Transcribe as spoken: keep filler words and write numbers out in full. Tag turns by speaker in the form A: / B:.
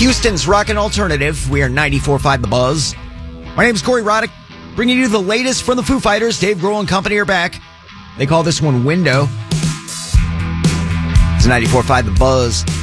A: Houston's Rockin' Alternative. We are ninety-four point five The Buzz. My name's Corey Roddick, bringing you the latest from the Foo Fighters. Dave Grohl and company are back. They call this one Window. It's ninety-four point five The Buzz.